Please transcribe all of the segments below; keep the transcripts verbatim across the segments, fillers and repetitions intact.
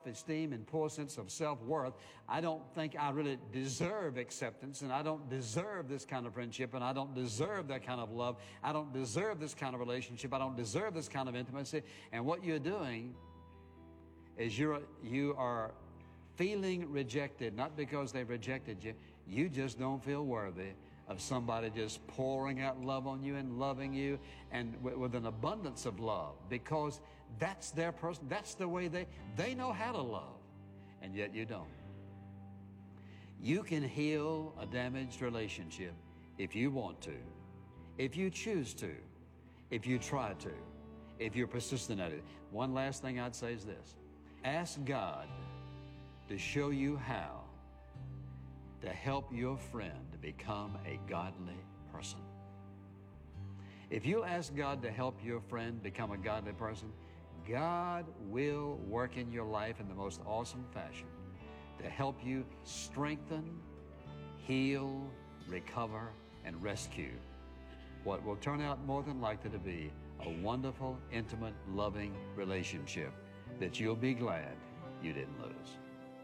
self-esteem and poor sense of self-worth. I don't think I really deserve acceptance, and I don't deserve this kind of friendship, and I don't deserve that kind of love. I don't deserve this kind of relationship. I don't deserve this kind of intimacy. And what you're doing is you're, you are feeling rejected, not because they've rejected you. You just don't feel worthy of somebody just pouring out love on you and loving you, and with an abundance of love, because that's their person. That's the way they, they know how to love, and yet you don't. You can heal a damaged relationship if you want to, if you choose to, if you try to, if you're persistent at it. One last thing I'd say is this. Ask God to show you how to help your friend to become a godly person. If you'll ask God to help your friend become a godly person, God will work in your life in the most awesome fashion to help you strengthen, heal, recover, and rescue what will turn out more than likely to be a wonderful, intimate, loving relationship that you'll be glad you didn't lose.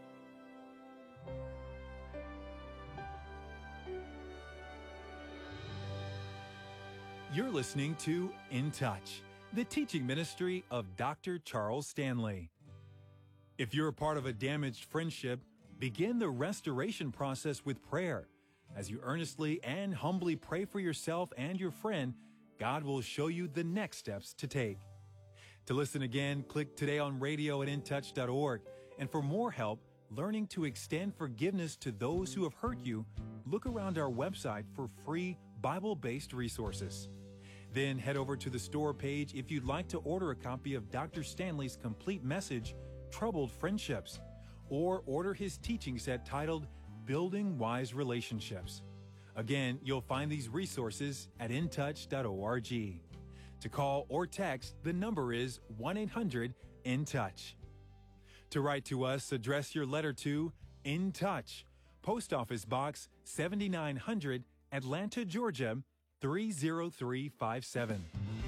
You're listening to In Touch, the teaching ministry of Doctor Charles Stanley. If you're a part of a damaged friendship, begin the restoration process with prayer. As you earnestly and humbly pray for yourself and your friend, God will show you the next steps to take. To listen again, click today on radio at in touch dot org. And for more help learning to extend forgiveness to those who have hurt you, look around our website for free Bible-based resources. Then head over to the store page if you'd like to order a copy of Doctor Stanley's complete message, Troubled Friendships, or order his teaching set titled Building Wise Relationships. Again, you'll find these resources at in touch dot org. To call or text, the number is one eight hundred in touch. To write to us, address your letter to In Touch, Post Office Box seventy-nine hundred, Atlanta, Georgia, three zero three five seven.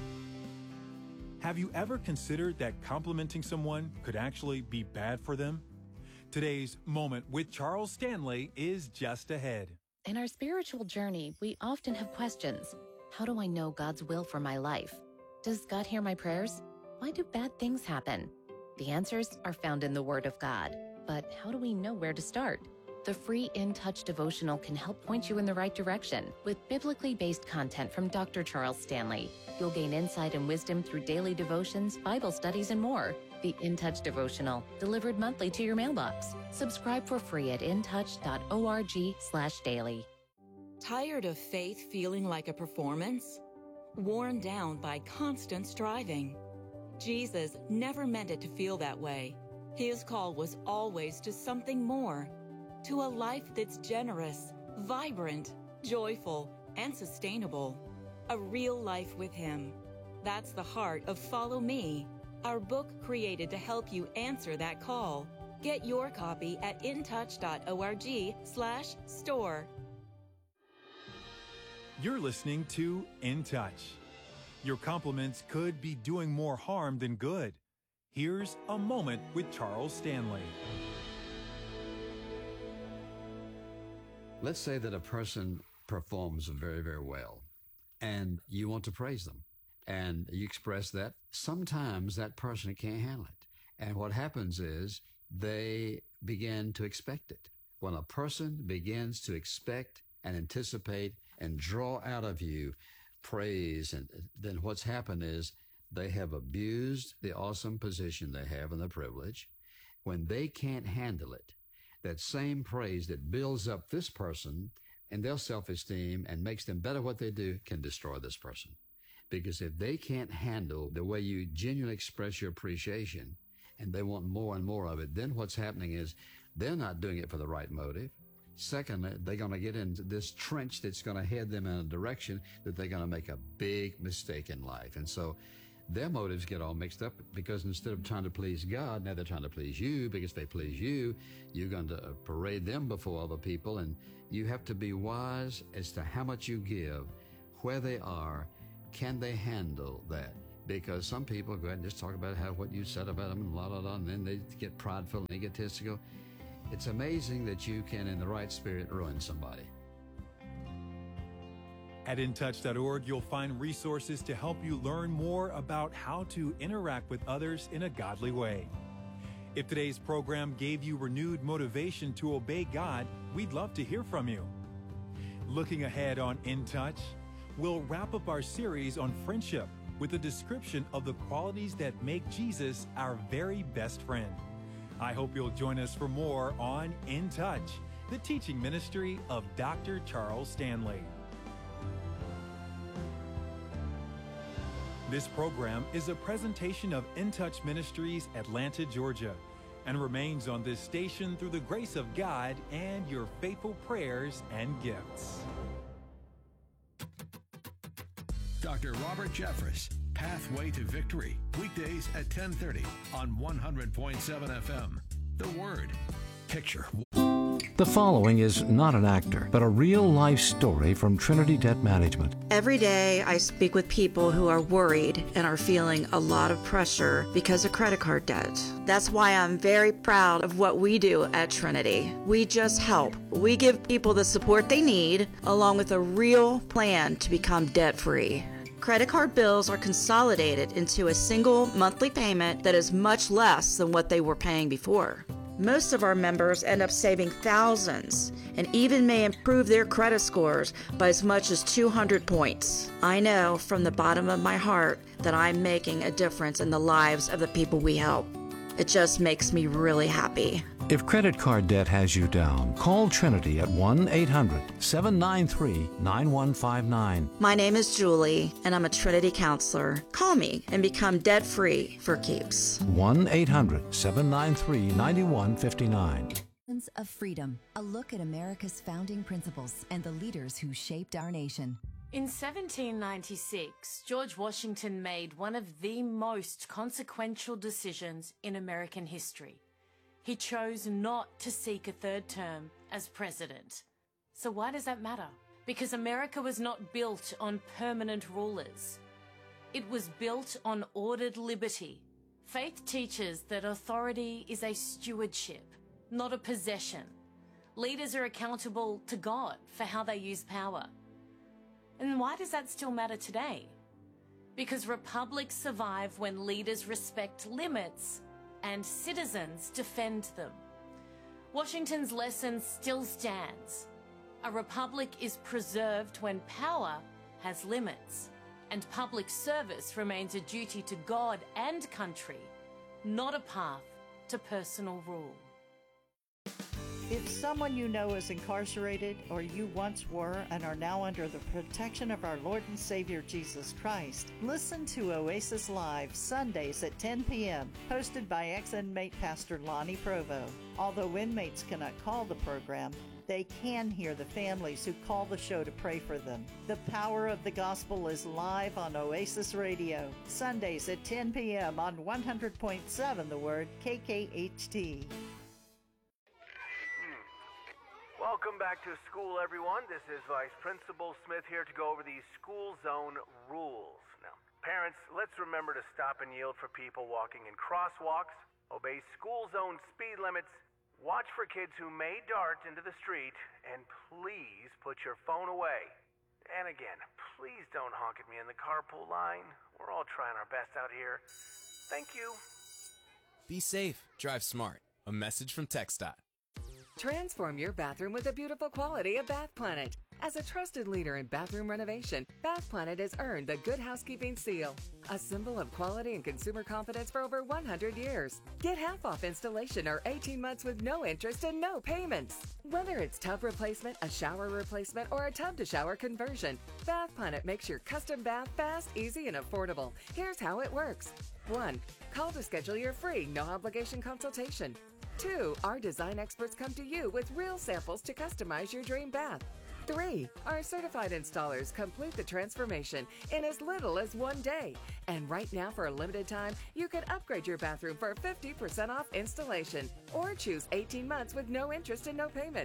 Have you ever considered that complimenting someone could actually be bad for them? Today's Moment with Charles Stanley is just ahead. In our spiritual journey, we often have questions. How do I know God's will for my life? Does God hear my prayers? Why do bad things happen? The answers are found in the Word of God. But how do we know where to start? The free In Touch devotional can help point you in the right direction with biblically based content from Doctor Charles Stanley. You'll gain insight and wisdom through daily devotions, Bible studies, and more. The In Touch devotional, delivered monthly to your mailbox. Subscribe for free at in touch dot org slash daily. Tired of faith feeling like a performance? Worn down by constant striving? Jesus never meant it to feel that way. His call was always to something more, to a life that's generous, vibrant, joyful, and sustainable. A real life with Him. That's the heart of Follow Me, our book created to help you answer that call. Get your copy at in touch dot org slash store. You're listening to In Touch. Your compliments could be doing more harm than good. Here's a moment with Charles Stanley. Let's say that a person performs very, very well, and you want to praise them, and you express that. Sometimes that person can't handle it. And what happens is they begin to expect it. When a person begins to expect and anticipate and draw out of you praise, and then what's happened is they have abused the awesome position they have and the privilege. When they can't handle it, that same praise that builds up this person and their self-esteem and makes them better at what they do can destroy this person. Because if they can't handle the way you genuinely express your appreciation and they want more and more of it, then what's happening is they're not doing it for the right motive. Secondly, they're going to get into this trench that's going to head them in a direction that they're going to make a big mistake in life. And so their motives get all mixed up because instead of trying to please God, now they're trying to please you, because if they please you, you're going to parade them before other people. And you have to be wise as to how much you give, where they are, can they handle that? because some people go ahead and just talk about how what you said about them and la la la, and then they get prideful and egotistical. It's amazing that you can, in the right spirit, ruin somebody. At in touch dot org, you'll find resources to help you learn more about how to interact with others in a godly way. If today's program gave you renewed motivation to obey God, we'd love to hear from you. Looking ahead on In Touch, we'll wrap up our series on friendship with a description of the qualities that make Jesus our very best friend. I hope you'll join us for more on In Touch, the teaching ministry of Doctor Charles Stanley. This program is a presentation of In Touch Ministries, Atlanta, Georgia, and remains on this station through the grace of God and your faithful prayers and gifts. Doctor Robert Jeffress, Pathway to Victory, weekdays at ten thirty on one hundred point seven F M. The Word. Picture. The following is not an actor, but a real-life story from Trinity Debt Management. Every day I speak with people who are worried and are feeling a lot of pressure because of credit card debt. That's why I'm very proud of what we do at Trinity. We just help. We give people the support they need, along with a real plan to become debt-free. Credit card bills are consolidated into a single monthly payment that is much less than what they were paying before. Most of our members end up saving thousands and even may improve their credit scores by as much as two hundred points. I know from the bottom of my heart that I'm making a difference in the lives of the people we help. It just makes me really happy. If credit card debt has you down, call Trinity at one eight hundred seven nine three nine one five nine. My name is Julie, and I'm a Trinity counselor. Call me and become debt-free for keeps. one eight hundred seven nine three nine one five nine. Of freedom, a look at America's founding principles and the leaders who shaped our nation. In seventeen ninety-six, George Washington made one of the most consequential decisions in American history. He chose not to seek a third term as president. So why does that matter? Because America was not built on permanent rulers. It was built on ordered liberty. Faith teaches that authority is a stewardship, not a possession. Leaders are accountable to God for how they use power. And why does that still matter today? Because republics survive when leaders respect limits and citizens defend them. Washington's lesson still stands. A republic is preserved when power has limits, and public service remains a duty to God and country, not a path to personal rule. If someone you know is incarcerated, or you once were and are now under the protection of our Lord and Savior Jesus Christ, listen to Oasis Live Sundays at ten p.m., hosted by ex-inmate Pastor Lonnie Provo. Although inmates cannot call the program, they can hear the families who call the show to pray for them. The power of the gospel is live on Oasis Radio, Sundays at ten p.m. on one hundred point seven The Word, K K H T. Welcome back to school, everyone. This is Vice Principal Smith here to go over the school zone rules. Now, parents, let's remember to stop and yield for people walking in crosswalks, obey school zone speed limits, watch for kids who may dart into the street, and please put your phone away. And again, please don't honk at me in the carpool line. We're all trying our best out here. Thank you. Be safe. Drive smart. A message from TxDOT. Transform your bathroom with the beautiful quality of Bath Planet. As a trusted leader in bathroom renovation, Bath Planet has earned the Good Housekeeping seal, a symbol of quality and consumer confidence for over one hundred years. Get half off installation or eighteen months with no interest and no payments. Whether it's tub replacement, a shower replacement, or a tub-to-shower conversion, Bath Planet makes your custom bath fast, easy, and affordable. Here's how it works. one. Call to schedule your free, no-obligation consultation. two. Our design experts come to you with real samples to customize your dream bath. three. Our certified installers complete the transformation in as little as one day. And right now, for a limited time, you can upgrade your bathroom for fifty percent off installation or choose eighteen months with no interest and no payments.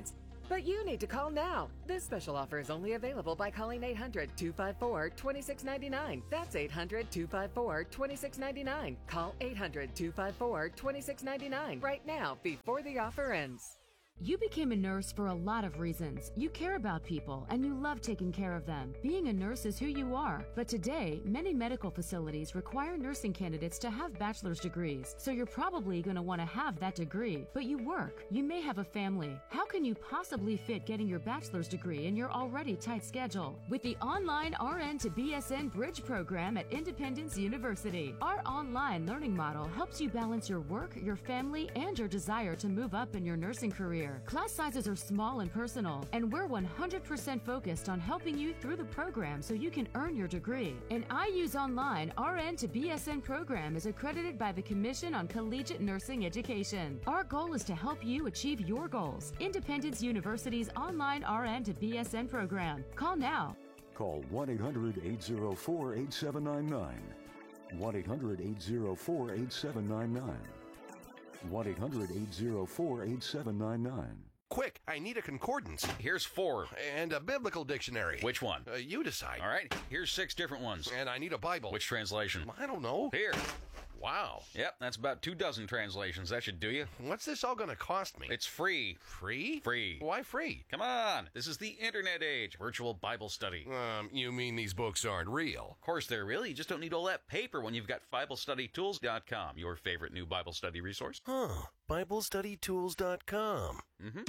But you need to call now. This special offer is only available by calling eight hundred, two five four, two six nine nine. That's eight hundred, two five four, two six nine nine. Call eight hundred, two five four, two six nine nine right now before the offer ends. You became a nurse for a lot of reasons. You care about people and you love taking care of them. Being a nurse is who you are. But today, many medical facilities require nursing candidates to have bachelor's degrees. So you're probably going to want to have that degree. But you work. You may have a family. How can you possibly fit getting your bachelor's degree in your already tight schedule? With the online R N to B S N Bridge program at Independence University, our online learning model helps you balance your work, your family, and your desire to move up in your nursing career. Class sizes are small and personal, and we're one hundred percent focused on helping you through the program so you can earn your degree. An I U's Online R N to B S N program is accredited by the Commission on Collegiate Nursing Education. Our goal is to help you achieve your goals. Independence University's online R N to B S N program. Call now. Call one eight hundred, eight oh four, eight seven nine nine. one eight hundred, eight oh four, eight seven nine nine. one eight hundred, eight oh four, eight seven nine nine. Quick, I need a concordance. Here's four. And a biblical dictionary. Which one? Uh, you decide. All right, here's six different ones. And I need a Bible. Which translation? I don't know. Here. Wow. Yep, that's about two dozen translations. That should do you. What's this all going to cost me? It's free. Free? Free. Why free? Come on. This is the internet age. Virtual Bible study. Um, you mean these books aren't real? Of course they're real. You just don't need all that paper when you've got Bible Study Tools dot com, your favorite new Bible study resource. Huh. Bible Study Tools dot com. Mm-hmm.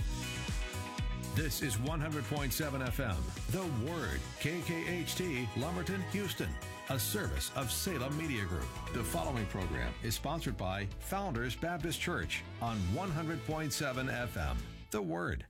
This is one hundred point seven F M, The Word, K K H T, Lumberton, Houston, a service of Salem Media Group. The following program is sponsored by Founders Baptist Church on one hundred point seven F M, The Word.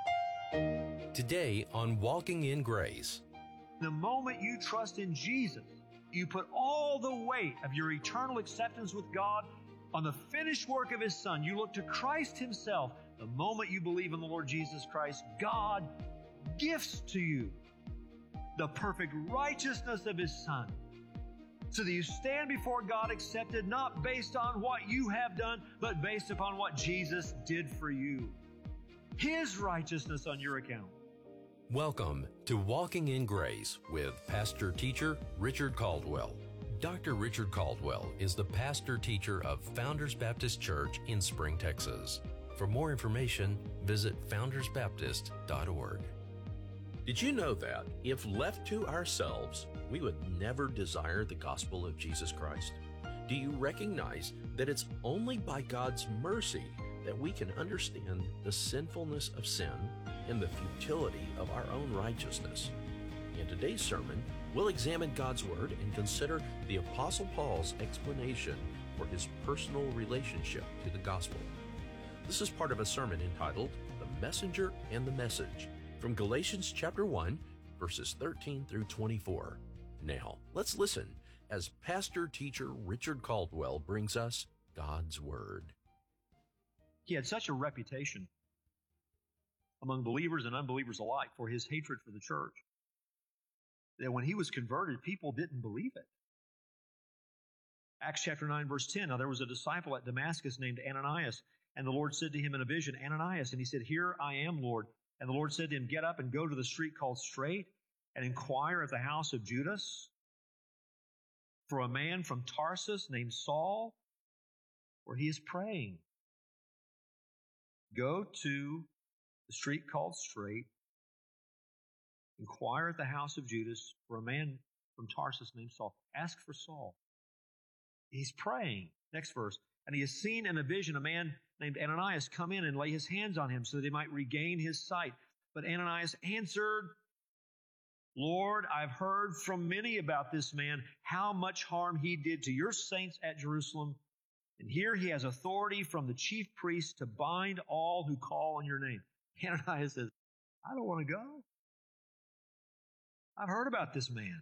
Today on Walking in Grace. The moment you trust in Jesus, you put all the weight of your eternal acceptance with God on the finished work of His Son. You look to Christ Himself. The moment you believe in the Lord Jesus Christ, God gifts to you the perfect righteousness of His Son, so that you stand before God accepted not based on what you have done, but based upon what Jesus did for you. His righteousness on your account. Welcome to Walking in Grace with Pastor Teacher Richard Caldwell. Doctor Richard Caldwell is the pastor teacher of Founders Baptist Church in Spring, Texas. For more information, visit founders baptist dot org. Did you know that if left to ourselves, we would never desire the gospel of Jesus Christ? Do you recognize that it's only by God's mercy that we can understand the sinfulness of sin and the futility of our own righteousness? In today's sermon, we'll examine God's Word and consider the Apostle Paul's explanation for his personal relationship to the gospel. This is part of a sermon entitled The Messenger and the Message from Galatians chapter one, verses thirteen through twenty-four. Now, let's listen as pastor teacher Richard Caldwell brings us God's Word. He had such a reputation among believers and unbelievers alike for his hatred for the church that when he was converted, people didn't believe it. Acts chapter nine, verse ten. Now there was a disciple at Damascus named Ananias, and the Lord said to him in a vision, Ananias, and he said, Here I am, Lord. And the Lord said to him, Get up and go to the street called Straight, and inquire at the house of Judas for a man from Tarsus named Saul, where he is praying. Go to the street called Straight, inquire at the house of Judas for a man from Tarsus named Saul. Ask for Saul. He's praying. Next verse. And he has seen in a vision a man named Ananias come in and lay his hands on him so that he might regain his sight. But Ananias answered, Lord, I've heard from many about this man, how much harm he did to your saints at Jerusalem. And here he has authority from the chief priests to bind all who call on your name. Ananias says, I don't want to go. I've heard about this man.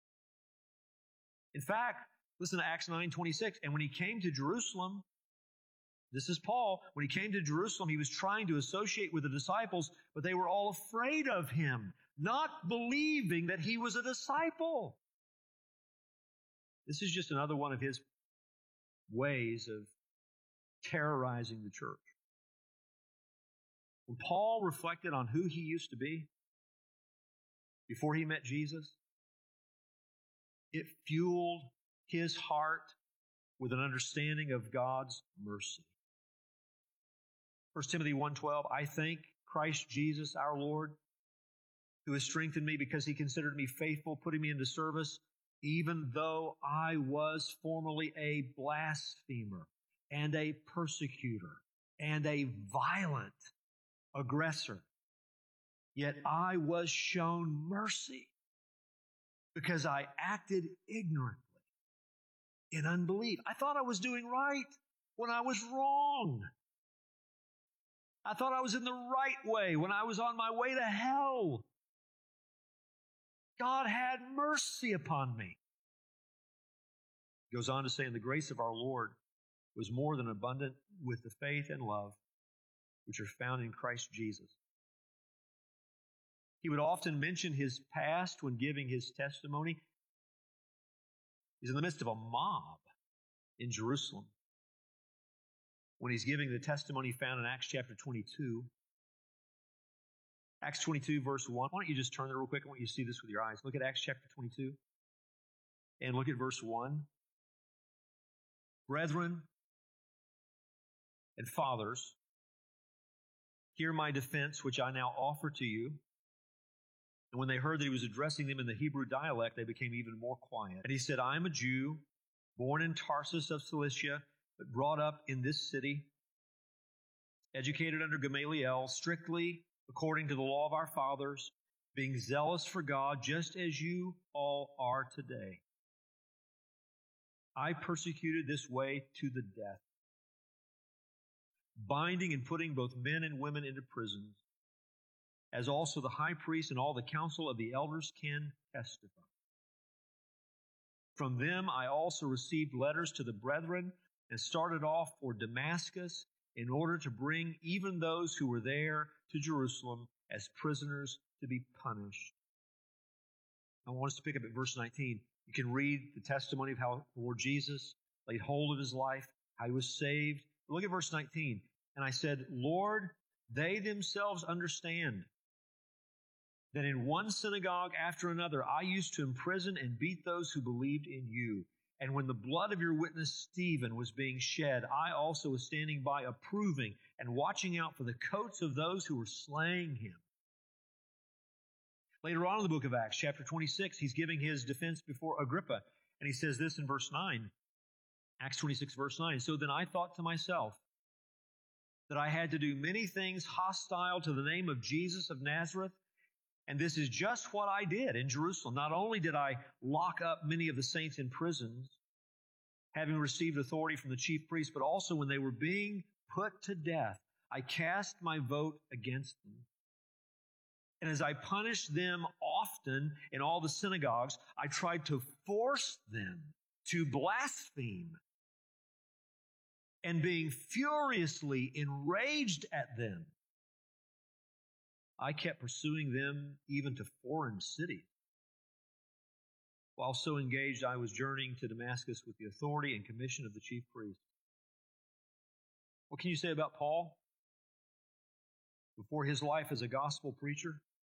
In fact, listen to Acts nine twenty-six. And when he came to Jerusalem, this is Paul, when he came to Jerusalem, he was trying to associate with the disciples, but they were all afraid of him, not believing that he was a disciple. This is just another one of his ways of terrorizing the church. When Paul reflected on who he used to be before he met Jesus, it fueled his heart with an understanding of God's mercy. First Timothy one twelve, I thank Christ Jesus our Lord, who has strengthened me because he considered me faithful, putting me into service, even though I was formerly a blasphemer and a persecutor and a violent aggressor. Yet I was shown mercy because I acted ignorantly in unbelief. I thought I was doing right when I was wrong. I thought I was in the right way when I was on my way to hell. God had mercy upon me. He goes on to say, and the grace of our Lord was more than abundant with the faith and love which are found in Christ Jesus. He would often mention his past when giving his testimony. He's in the midst of a mob in Jerusalem when he's giving the testimony found in Acts chapter twenty-two. Acts twenty-two, verse one. Why don't you just turn there real quick? I want you to see this with your eyes. Look at Acts chapter twenty-two and look at verse one. Brethren and fathers, hear my defense, which I now offer to you. And when they heard that he was addressing them in the Hebrew dialect, they became even more quiet. And he said, I am a Jew, born in Tarsus of Cilicia, but brought up in this city, educated under Gamaliel, strictly according to the law of our fathers, being zealous for God, just as you all are today. I persecuted this way to the death, binding and putting both men and women into prisons, as also the high priest and all the council of the elders can testify. From them I also received letters to the brethren and started off for Damascus in order to bring even those who were there to Jerusalem as prisoners to be punished. I want us to pick up at verse nineteen. You can read the testimony of how the Lord Jesus laid hold of his life, how he was saved. Look at verse nineteen. And I said, Lord, they themselves understand that in one synagogue after another I used to imprison and beat those who believed in you. And when the blood of your witness Stephen was being shed, I also was standing by approving and watching out for the coats of those who were slaying him. Later on in the book of Acts, chapter twenty-six, he's giving his defense before Agrippa. And he says this in verse nine, Acts twenty-six, verse nine. So then I thought to myself that I had to do many things hostile to the name of Jesus of Nazareth. And this is just what I did in Jerusalem. Not only did I lock up many of the saints in prisons, having received authority from the chief priests, but also when they were being put to death, I cast my vote against them. And as I punished them often in all the synagogues, I tried to force them to blaspheme. And being furiously enraged at them, I kept pursuing them even to foreign cities. While so engaged, I was journeying to Damascus with the authority and commission of the chief priest. What can you say about Paul? Before his life as a gospel preacher,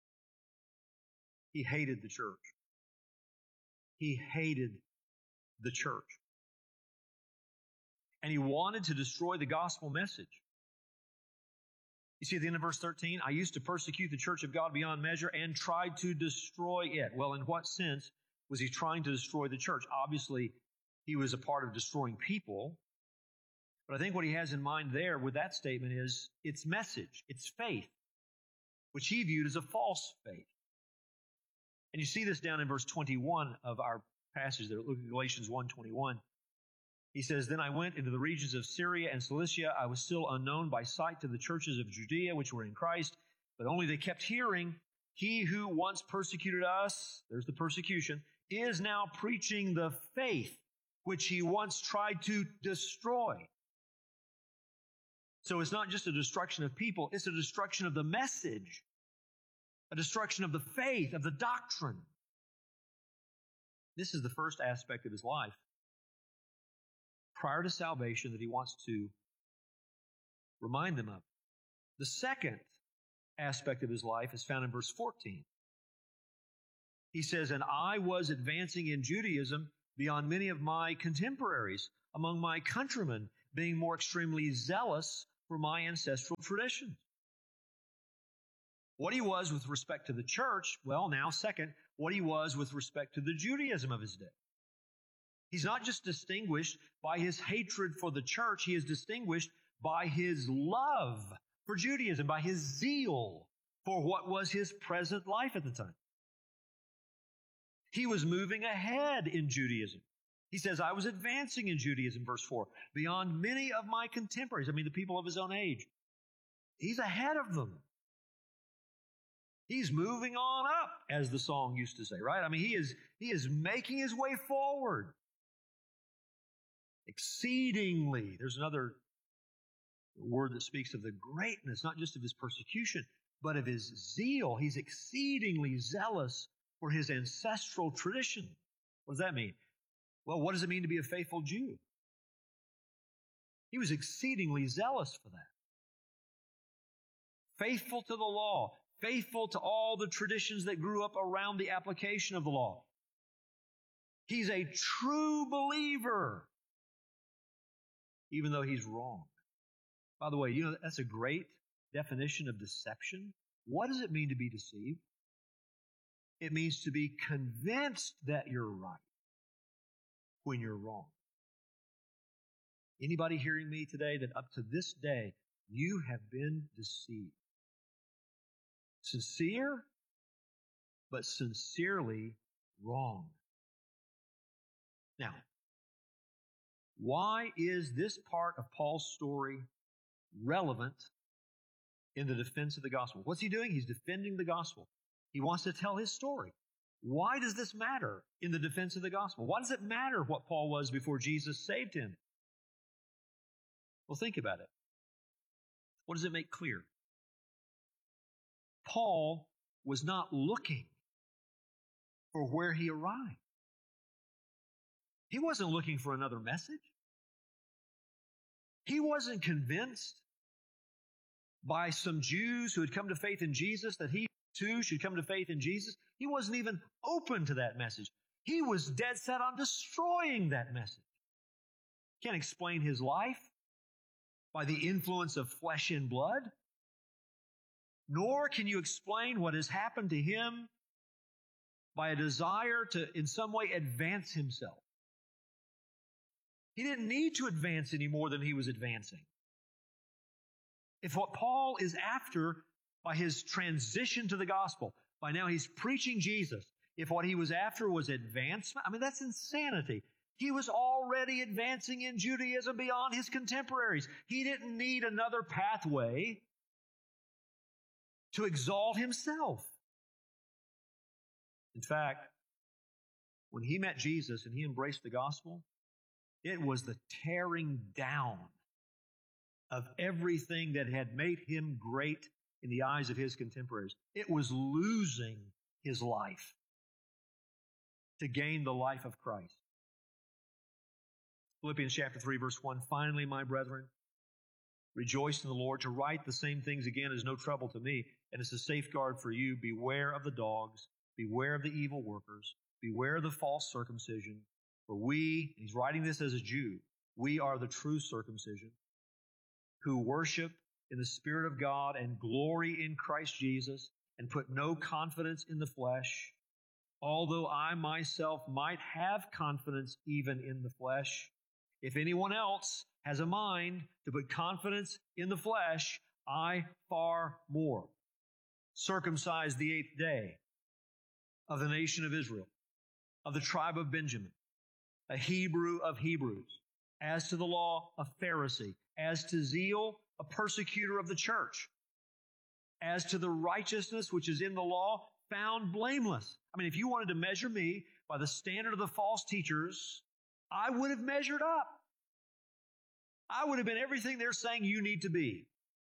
he hated the church. He hated the church. And he wanted to destroy the gospel message. You see at the end of verse thirteen, I used to persecute the church of God beyond measure and tried to destroy it. Well, in what sense was he trying to destroy the church? Obviously, he was a part of destroying people. But I think what he has in mind there with that statement is its message, its faith, which he viewed as a false faith. And you see this down in verse twenty-one of our passage there. Look at Galatians one twenty-one. He says, Then I went into the regions of Syria and Cilicia. I was still unknown by sight to the churches of Judea, which were in Christ, but only they kept hearing, He who once persecuted us, there's the persecution, is now preaching the faith which he once tried to destroy. So it's not just a destruction of people, it's a destruction of the message, a destruction of the faith, of the doctrine. This is the first aspect of his life prior to salvation that he wants to remind them of. The second aspect of his life is found in verse fourteen. He says, and I was advancing in Judaism beyond many of my contemporaries, among my countrymen, being more extremely zealous for my ancestral traditions. What he was with respect to the church, well, now, second, what he was with respect to the Judaism of his day. He's not just distinguished by his hatred for the church, he is distinguished by his love for Judaism, by his zeal for what was his present life at the time. He was moving ahead in Judaism. He says, I was advancing in Judaism, verse four, beyond many of my contemporaries. I mean, the people of his own age. He's ahead of them. He's moving on up, as the song used to say, right? I mean, he is, he is making his way forward. Exceedingly. There's another word that speaks of the greatness, not just of his persecution, but of his zeal. He's exceedingly zealous for his ancestral tradition. What does that mean? Well, what does it mean to be a faithful Jew? He was exceedingly zealous for that. Faithful to the law, faithful to all the traditions that grew up around the application of the law. He's a true believer, even though he's wrong. By the way, you know, that's a great definition of deception. What does it mean to be deceived? It means to be convinced that you're right when you're wrong. Anybody hearing me today that up to this day you have been deceived? Sincere, but sincerely wrong. Now, why is this part of Paul's story relevant in the defense of the gospel? What's he doing? He's defending the gospel. He wants to tell his story. Why does this matter in the defense of the gospel? Why does it matter what Paul was before Jesus saved him? Well, think about it. What does it make clear? Paul was not looking for where he arrived. He wasn't looking for another message. He wasn't convinced by some Jews who had come to faith in Jesus that he too should come to faith in Jesus. He wasn't even open to that message. He was dead set on destroying that message. Can't explain his life by the influence of flesh and blood, nor can you explain what has happened to him by a desire to in some way advance himself. He didn't need to advance any more than he was advancing. If what Paul is after by his transition to the gospel, by now he's preaching Jesus, if what he was after was advancement, I mean, that's insanity. He was already advancing in Judaism beyond his contemporaries. He didn't need another pathway to exalt himself. In fact, when he met Jesus and he embraced the gospel, it was the tearing down of everything that had made him great in the eyes of his contemporaries. It was losing his life to gain the life of Christ. Philippians chapter three, verse one, finally, my brethren, rejoice in the Lord. To write the same things again is no trouble to me, and it's a safeguard for you. Beware of the dogs, beware of the evil workers, beware of the false circumcision. For we, he's writing this as a Jew, we are the true circumcision, who worship in the Spirit of God and glory in Christ Jesus, and put no confidence in the flesh, although I myself might have confidence even in the flesh. If anyone else has a mind to put confidence in the flesh, I far more. Circumcised the eighth day, of the nation of Israel, of the tribe of Benjamin, a Hebrew of Hebrews, as to the law, a Pharisee, as to zeal, a persecutor of the church, as to the righteousness which is in the law, found blameless. I mean, if you wanted to measure me by the standard of the false teachers, I would have measured up. I would have been everything they're saying you need to be.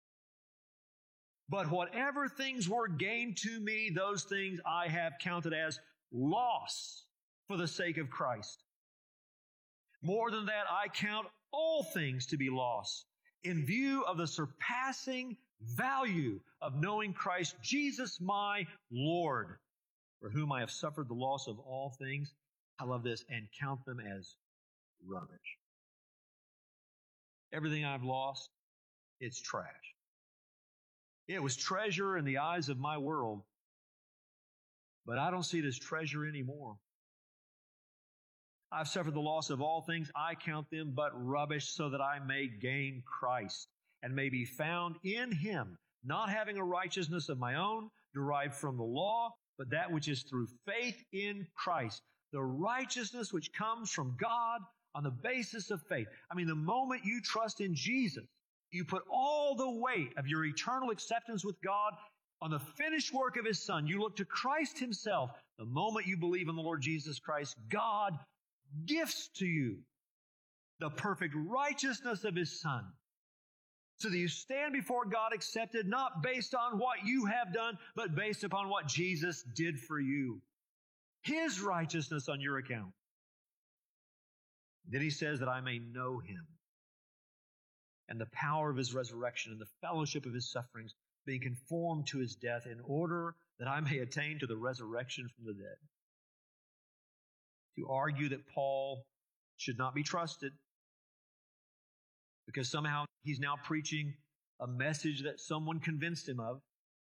But whatever things were gained to me, those things I have counted as loss for the sake of Christ. More than that, I count all things to be loss in view of the surpassing value of knowing Christ Jesus my Lord, for whom I have suffered the loss of all things. I love this, and count them as rubbish. Everything I've lost, it's trash. It was treasure in the eyes of my world, but I don't see it as treasure anymore. I've suffered the loss of all things. I count them but rubbish, so that I may gain Christ and may be found in Him, not having a righteousness of my own derived from the law, but that which is through faith in Christ, the righteousness which comes from God on the basis of faith. I mean, the moment you trust in Jesus, you put all the weight of your eternal acceptance with God on the finished work of His Son. You look to Christ Himself. The moment you believe in the Lord Jesus Christ, God gifts to you the perfect righteousness of His Son, so that you stand before God accepted, not based on what you have done, but based upon what Jesus did for you. His righteousness on your account. Then He says that I may know Him and the power of His resurrection and the fellowship of His sufferings, being conformed to His death, in order that I may attain to the resurrection from the dead. To argue that Paul should not be trusted because somehow he's now preaching a message that someone convinced him of,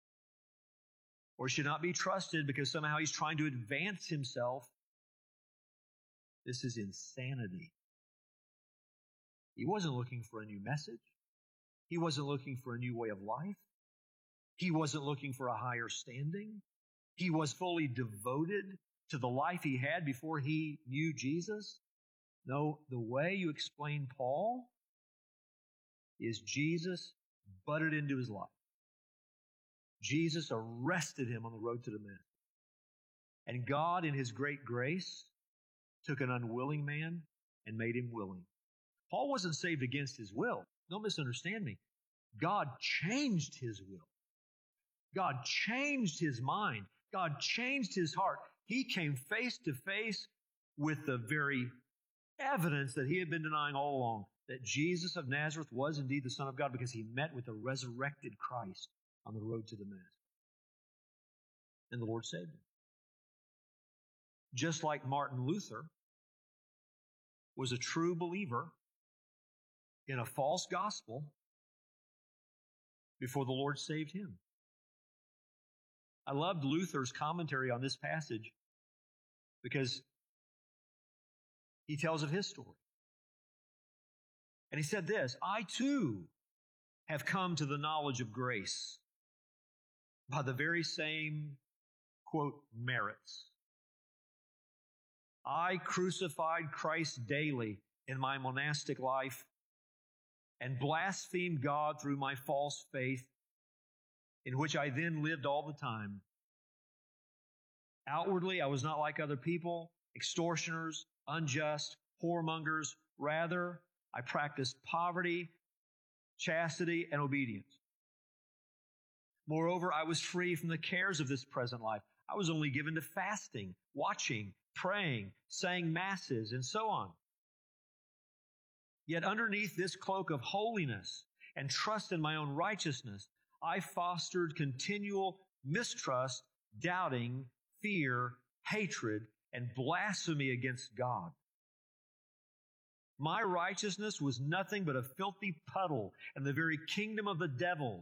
or should not be trusted because somehow he's trying to advance himself, this is insanity. He wasn't looking for a new message. He wasn't looking for a new way of life. He wasn't looking for a higher standing. He was fully devoted to the life he had before he knew Jesus. No, the way you explain Paul is Jesus butted into his life. Jesus arrested him on the road to Damascus. And God, in His great grace, took an unwilling man and made him willing. Paul wasn't saved against his will. Don't misunderstand me. God changed his will. God changed his mind. God changed his heart. He came face to face with the very evidence that he had been denying all along, that Jesus of Nazareth was indeed the Son of God, because he met with the resurrected Christ on the road to Damascus. And the Lord saved him. Just like Martin Luther was a true believer in a false gospel before the Lord saved him. I loved Luther's commentary on this passage because he tells of his story. And he said this, I too have come to the knowledge of grace by the very same, quote, merits. I crucified Christ daily in my monastic life and blasphemed God through my false faith, in which I then lived all the time. Outwardly, I was not like other people, extortioners, unjust, whoremongers. Rather, I practiced poverty, chastity, and obedience. Moreover, I was free from the cares of this present life. I was only given to fasting, watching, praying, saying masses, and so on. Yet underneath this cloak of holiness and trust in my own righteousness, I fostered continual mistrust, doubting, fear, hatred, and blasphemy against God. My righteousness was nothing but a filthy puddle in the very kingdom of the devil.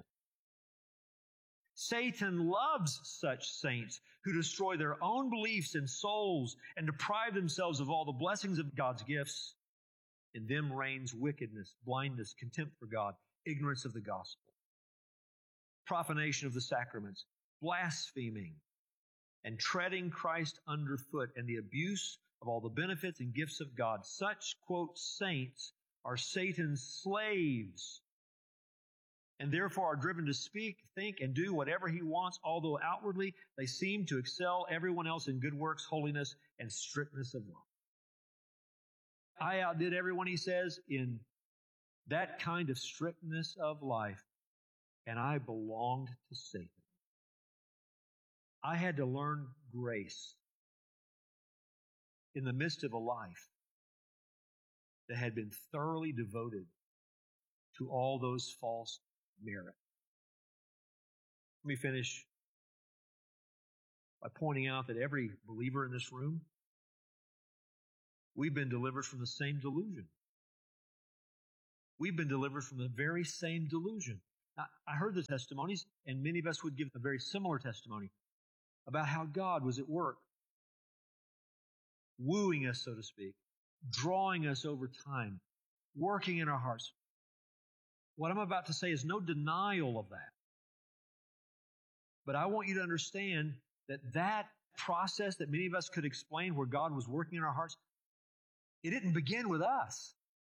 Satan loves such saints who destroy their own beliefs and souls and deprive themselves of all the blessings of God's gifts. In them reigns wickedness, blindness, contempt for God, ignorance of the gospel, profanation of the sacraments, blaspheming, and treading Christ underfoot, and the abuse of all the benefits and gifts of God. Such, quote, saints are Satan's slaves, and therefore are driven to speak, think, and do whatever he wants, although outwardly they seem to excel everyone else in good works, holiness, and strictness of life. I outdid everyone, he says, in that kind of strictness of life, and I belonged to Satan. I had to learn grace in the midst of a life that had been thoroughly devoted to all those false merits. Let me finish by pointing out that every believer in this room, we've been delivered from the same delusion. We've been delivered from the very same delusion. Now, I heard the testimonies, and many of us would give a very similar testimony about how God was at work, wooing us, so to speak, drawing us over time, working in our hearts. What I'm about to say is no denial of that. But I want you to understand that that process that many of us could explain where God was working in our hearts, it didn't begin with us.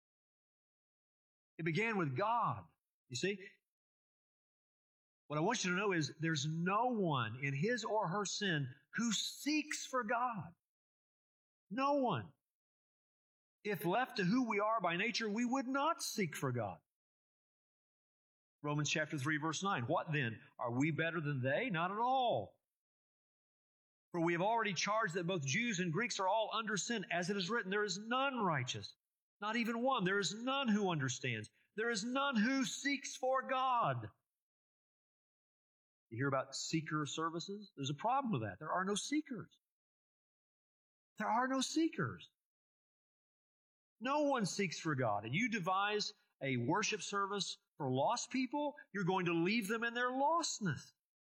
It began with God. You see? What I want you to know is there's no one in his or her sin who seeks for God. No one. If left to who we are by nature, we would not seek for God. Romans chapter three, verse nine. What then? Are we better than they? Not at all. For we have already charged that both Jews and Greeks are all under sin. As it is written, there is none righteous, not even one. There is none who understands. There is none who seeks for God. You hear about seeker services? There's a problem with that. There are no seekers. There are no seekers. No one seeks for God. And you devise a worship service for lost people, you're going to leave them in their lostness.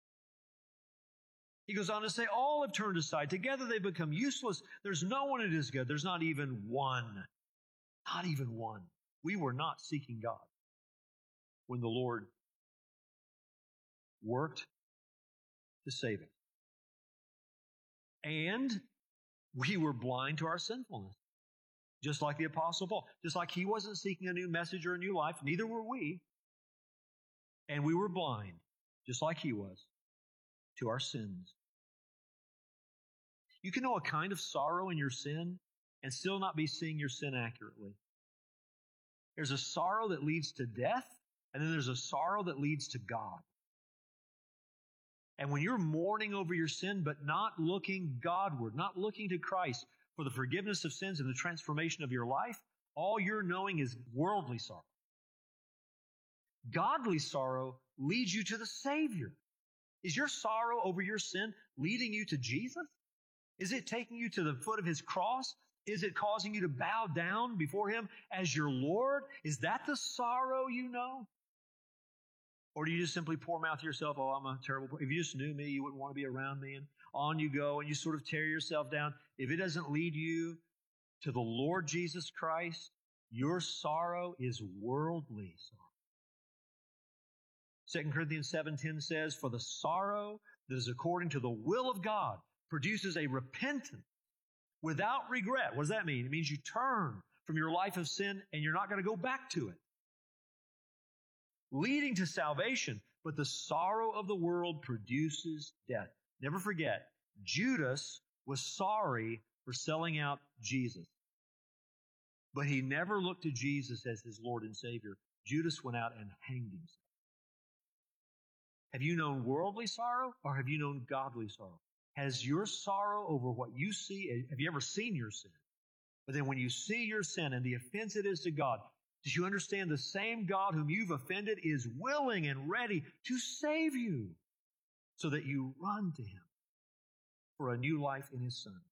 He goes on to say, all have turned aside. Together they become useless. There's no one that is good. There's not even one. Not even one. We were not seeking God when the Lord worked to save us. And we were blind to our sinfulness. Just like the Apostle Paul. Just like he wasn't seeking a new message or a new life, neither were we. And we were blind, just like he was, to our sins. You can know a kind of sorrow in your sin and still not be seeing your sin accurately. There's a sorrow that leads to death, and then there's a sorrow that leads to God. And when you're mourning over your sin, but not looking Godward, not looking to Christ for the forgiveness of sins and the transformation of your life, all you're knowing is worldly sorrow. Godly sorrow leads you to the Savior. Is your sorrow over your sin leading you to Jesus? Is it taking you to the foot of His cross? Is it causing you to bow down before Him as your Lord? Is that the sorrow you know? Or do you just simply pour mouth yourself, oh, I'm a terrible person. If you just knew me, you wouldn't want to be around me. And on you go, and you sort of tear yourself down. If it doesn't lead you to the Lord Jesus Christ, your sorrow is worldly sorrow. Second Corinthians seven ten says, for the sorrow that is according to the will of God produces a repentance without regret. What does that mean? It means you turn from your life of sin and you're not going to go back to it, leading to salvation. But the sorrow of the world produces death. Never forget, Judas was sorry for selling out Jesus. But he never looked to Jesus as his Lord and Savior. Judas went out and hanged himself. Have you known worldly sorrow or have you known godly sorrow? Has your sorrow over what you see, have you ever seen your sin? But then when you see your sin and the offense it is to God, do you understand the same God whom you've offended is willing and ready to save you so that you run to Him for a new life in His Son?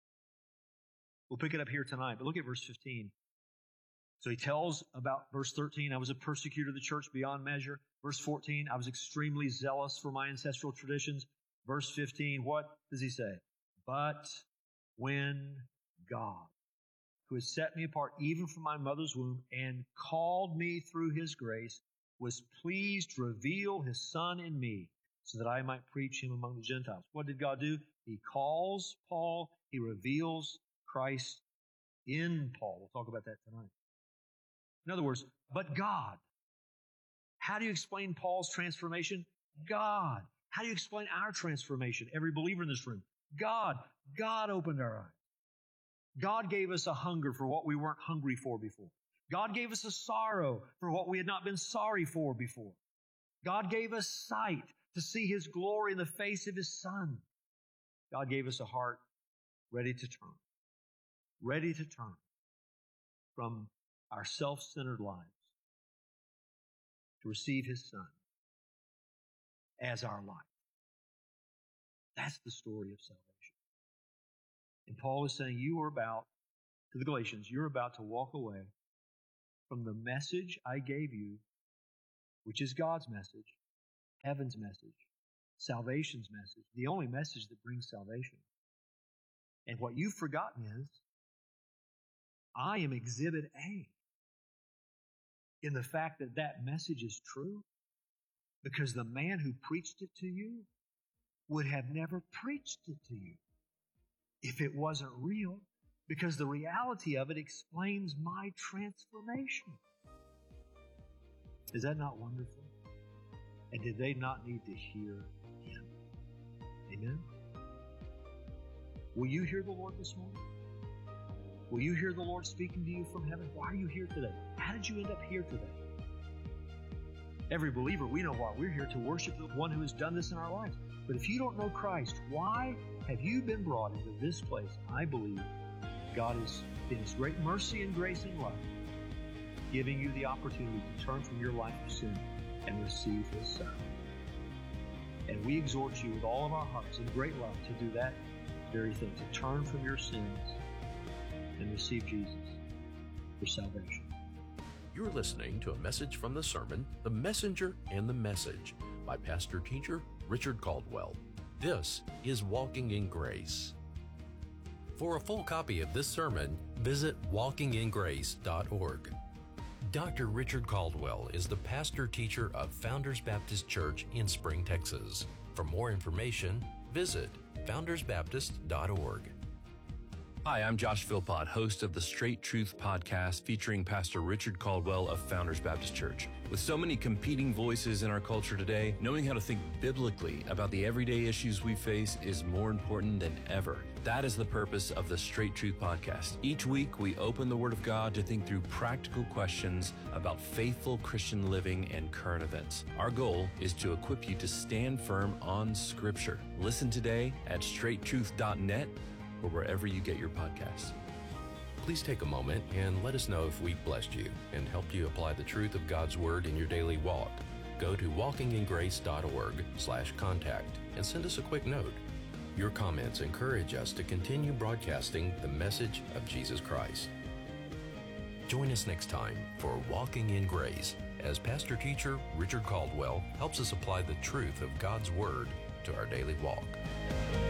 We'll pick it up here tonight, but look at verse fifteen. So he tells about verse thirteen, I was a persecutor of the church beyond measure. Verse fourteen, I was extremely zealous for my ancestral traditions. Verse fifteen, what does he say? But when God, who has set me apart even from my mother's womb and called me through His grace, was pleased to reveal His Son in me so that I might preach Him among the Gentiles. What did God do? He calls Paul. He reveals Christ in Paul. We'll talk about that tonight. In other words, but God. How do you explain Paul's transformation? God. How do you explain our transformation? Every believer in this room. God. God opened our eyes. God gave us a hunger for what we weren't hungry for before. God gave us a sorrow for what we had not been sorry for before. God gave us sight to see His glory in the face of His Son. God gave us a heart ready to turn. Ready to turn from our self-centered lives to receive His Son as our life. That's the story of salvation. And Paul is saying you are about, to the Galatians, you're about to walk away from the message I gave you, which is God's message, heaven's message, salvation's message, the only message that brings salvation. And what you've forgotten is, I am Exhibit A in the fact that that message is true, because the man who preached it to you would have never preached it to you if it wasn't real, because the reality of it explains my transformation. Is that not wonderful? And did they not need to hear Him? Amen? Will you hear the Lord this morning? Will you hear the Lord speaking to you from heaven? Why are you here today? How did you end up here today? Every believer, we know why. We're here to worship the one who has done this in our lives. But if you don't know Christ, why have you been brought into this place? I believe God is, in His great mercy and grace and love, giving you the opportunity to turn from your life of sin and receive His Son. And we exhort you with all of our hearts in great love to do that very thing, to turn from your sins and receive Jesus for salvation. You're listening to a message from the sermon, The Messenger and the Message, by Pastor Teacher Richard Caldwell. This is Walking in Grace. For a full copy of this sermon, visit walking in grace dot org. Doctor Richard Caldwell is the pastor teacher of Founders Baptist Church in Spring, Texas. For more information, visit founders baptist dot org. Hi, I'm Josh Philpott, host of the Straight Truth podcast featuring Pastor Richard Caldwell of Founders Baptist Church. With so many competing voices in our culture today, knowing how to think biblically about the everyday issues we face is more important than ever. That is the purpose of the Straight Truth podcast. Each week, we open the Word of God to think through practical questions about faithful Christian living and current events. Our goal is to equip you to stand firm on Scripture. Listen today at straight truth dot net or wherever you get your podcasts. Please take a moment and let us know if we blessed you and helped you apply the truth of God's Word in your daily walk. Go to walking in grace dot org slash contact and send us a quick note. Your comments encourage us to continue broadcasting the message of Jesus Christ. Join us next time for Walking in Grace as Pastor Teacher Richard Caldwell helps us apply the truth of God's Word to our daily walk.